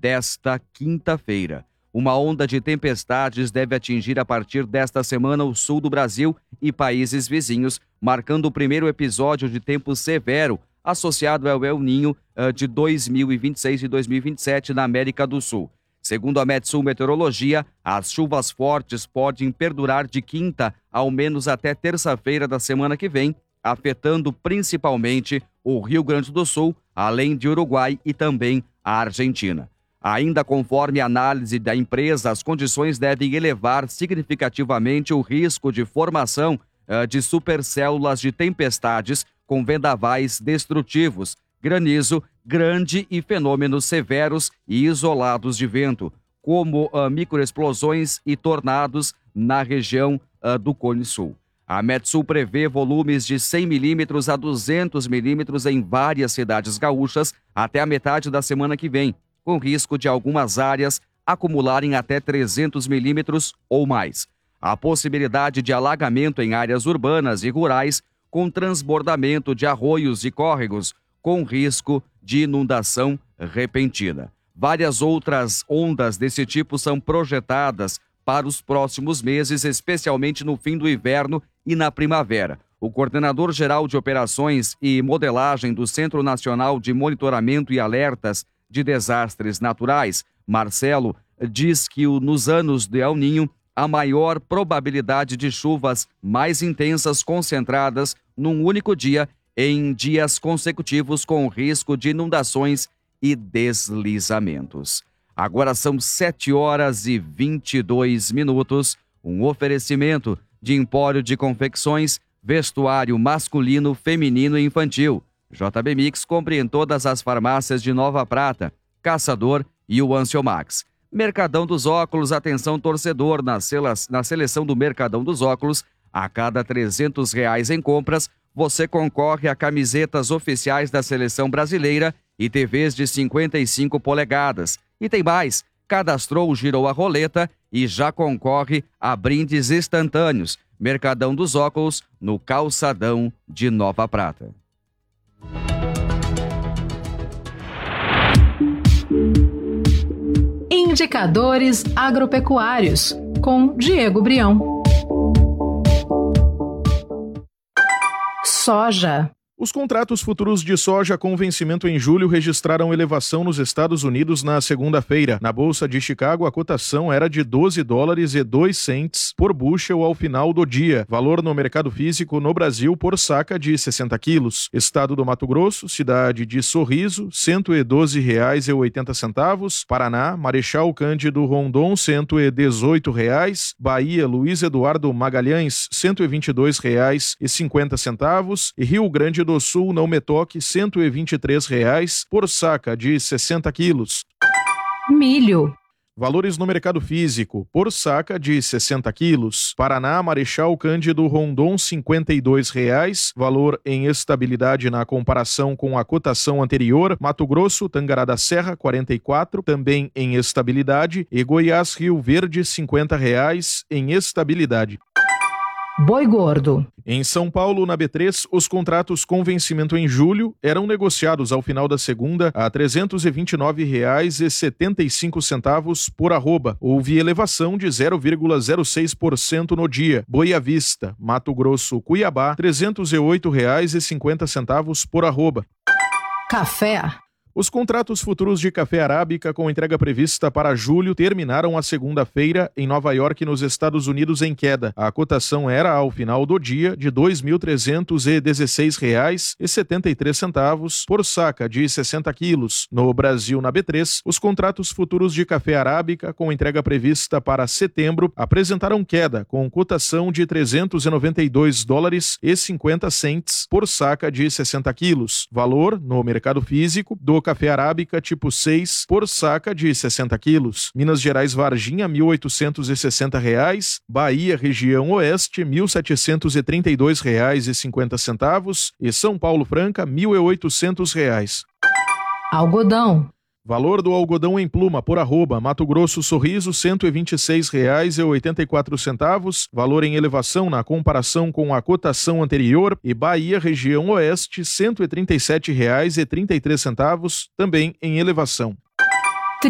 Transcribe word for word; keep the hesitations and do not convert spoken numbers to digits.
desta quinta-feira. Uma onda de tempestades deve atingir a partir desta semana o sul do Brasil e países vizinhos, marcando o primeiro episódio de tempo severo associado ao El Niño de dois mil e vinte e seis e dois mil e vinte e sete na América do Sul. Segundo a Metsul Meteorologia, as chuvas fortes podem perdurar de quinta ao menos até terça-feira da semana que vem, afetando principalmente o Rio Grande do Sul, além de Uruguai e também a Argentina. Ainda conforme a análise da empresa, as condições devem elevar significativamente o risco de formação uh, de supercélulas de tempestades com vendavais destrutivos, granizo grande e fenômenos severos e isolados de vento, como uh, microexplosões e tornados na região uh, do Cone Sul. A Metsul prevê volumes de cem milímetros a duzentos milímetros em várias cidades gaúchas até a metade da semana que vem, com risco de algumas áreas acumularem até trezentos milímetros ou mais. A possibilidade de alagamento em áreas urbanas e rurais, com transbordamento de arroios e córregos, com risco de inundação repentina. Várias outras ondas desse tipo são projetadas para os próximos meses, especialmente no fim do inverno e na primavera. O coordenador-geral de operações e modelagem do Centro Nacional de Monitoramento e Alertas de Desastres Naturais, Marcelo, diz que nos anos de El Niño, a maior probabilidade de chuvas mais intensas concentradas num único dia, em dias consecutivos com risco de inundações e deslizamentos. Agora são sete horas e vinte e dois minutos, um oferecimento de Empório de Confecções, vestuário masculino, feminino e infantil. J B Mix compre em todas as farmácias de Nova Prata, Caçador e o Anciomax. Mercadão dos Óculos, atenção torcedor, na, sele- na seleção do Mercadão dos Óculos, a cada trezentos reais em compras, você concorre a camisetas oficiais da Seleção Brasileira e T Vs de cinquenta e cinco polegadas. E tem mais, cadastrou, girou a roleta e já concorre a brindes instantâneos. Mercadão dos Óculos, no Calçadão de Nova Prata. Indicadores agropecuários, com Diego Brião. Soja. Os contratos futuros de soja com vencimento em julho registraram elevação nos Estados Unidos na segunda-feira. Na Bolsa de Chicago, a cotação era de doze dólares e dois centes por bushel ao final do dia. Valor no mercado físico no Brasil por saca de sessenta quilos. Estado do Mato Grosso, cidade de Sorriso, cento e doze reais e oitenta centavos. Paraná, Marechal Cândido Rondon, cento e dezoito reais. Bahia, Luiz Eduardo Magalhães, cento e vinte e dois reais e cinquenta centavos. E Rio Grande do do Sul, não me toque, cento e vinte e três reais por saca de sessenta quilos. Milho. Valores no mercado físico, por saca de sessenta quilos. Paraná, Marechal Cândido Rondon, cinquenta e dois reais, valor em estabilidade na comparação com a cotação anterior. Mato Grosso, Tangará da Serra, quarenta e quatro, também em estabilidade. E Goiás, Rio Verde, cinquenta reais, em estabilidade. Boi gordo. Em São Paulo, na B três, os contratos com vencimento em julho eram negociados ao final da segunda a trezentos e vinte e nove reais e setenta e cinco centavos por arroba. Houve elevação de zero vírgula zero seis por cento no dia. Boi à vista, Mato Grosso, Cuiabá, trezentos e oito reais e cinquenta centavos por arroba. Café. Os contratos futuros de café arábica com entrega prevista para julho terminaram a segunda-feira em Nova York, nos Estados Unidos, em queda. A cotação era, ao final do dia, de dois mil trezentos e dezesseis reais e setenta e três centavos por saca de sessenta quilos. No Brasil, na B três, os contratos futuros de café arábica com entrega prevista para setembro apresentaram queda, com cotação de trezentos e noventa e dois dólares e cinquenta centes por saca de sessenta quilos. Valor, no mercado físico, do café arábica tipo seis por saca de sessenta quilos. Minas Gerais, Varginha, mil oitocentos e sessenta reais. Bahia, região oeste, mil setecentos e trinta e dois reais e cinquenta centavos. E São Paulo, Franca, mil e oitocentos reais. Algodão. Valor do algodão em pluma por arroba, Mato Grosso, Sorriso, cento e vinte e seis reais e oitenta e quatro centavos, valor em elevação na comparação com a cotação anterior. E Bahia, região oeste, cento e trinta e sete reais e trinta e três centavos, também em elevação.